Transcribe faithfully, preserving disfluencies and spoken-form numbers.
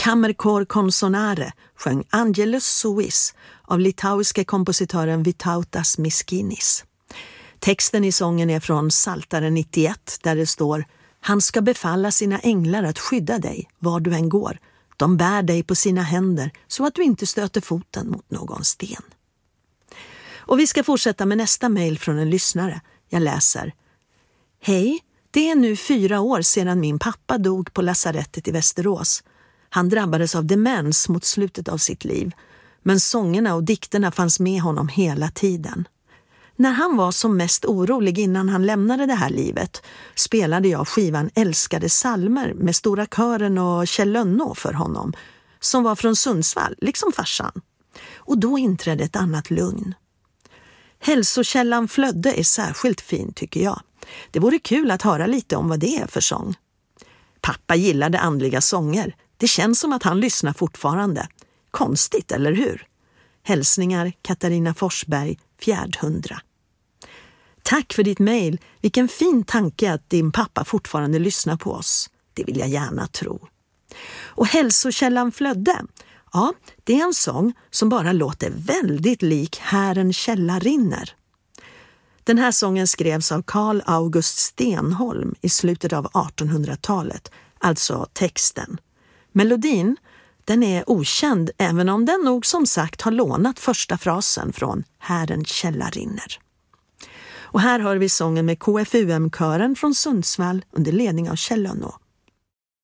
Kammerkor Consonare sjöng Angelus Suis av litauiske kompositören Vytautas Miskinis. Texten i sången är från Psaltaren nittioett där det står: Han ska befalla sina änglar att skydda dig var du än går. De bär dig på sina händer så att du inte stöter foten mot någon sten. Och vi ska fortsätta med nästa mejl från en lyssnare. Jag läser: Hej, det är nu fyra år sedan min pappa dog på lasarettet i Västerås. Han drabbades av demens mot slutet av sitt liv, men sångerna och dikterna fanns med honom hela tiden. När han var som mest orolig innan han lämnade det här livet spelade jag skivan Älskade salmer med Stora kören och Kjell Lönnå för honom, som var från Sundsvall, liksom farsan. Och då inträdde ett annat lugn. Hälsokällan flödde är särskilt fin tycker jag. Det vore kul att höra lite om vad det är för sång. Pappa gillade andliga sånger. Det känns som att han lyssnar fortfarande. Konstigt, eller hur? Hälsningar Katarina Forsberg, Fjärdhundra. Tack för ditt mejl. Vilken fin tanke att din pappa fortfarande lyssnar på oss. Det vill jag gärna tro. Och Hälsokällan flödde. Ja, det är en sång som bara låter väldigt lik Här en källa rinner. Den här sången skrevs av Carl August Stenholm i slutet av artonhundratalet, alltså texten. Melodin, den är okänd även om den nog som sagt har lånat första frasen från Här en källa rinner. Och här hör vi sången med K F U M-kören från Sundsvall under ledning av Kjell Lönnå.